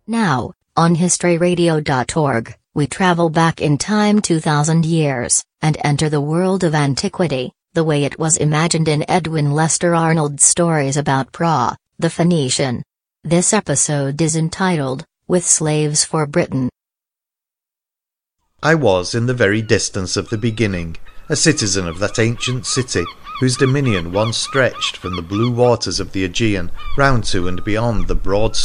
Now, on historyradio.org, we travel back in time 2,000 years, and enter the world of antiquity, the way it was imagined in Edwin Lester Arnold's stories about Pra, the Phoenician. This episode is entitled, With Slaves for Britain. I was, in the very distance of the beginning, a citizen of that ancient city, whose dominion once stretched from the blue waters of the Aegean round to and beyond the broad